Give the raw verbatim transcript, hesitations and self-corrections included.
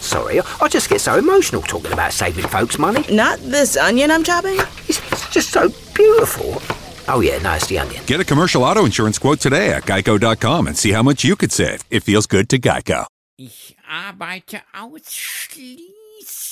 sorry. I just get so emotional talking about saving folks money. Not this onion I'm chopping? It's, it's just so beautiful. Oh, yeah, no, it's the onion. Get a commercial auto insurance quote today at geico dot com and see how much you could save. It feels good to Geico. Ich arbeite ausschließlich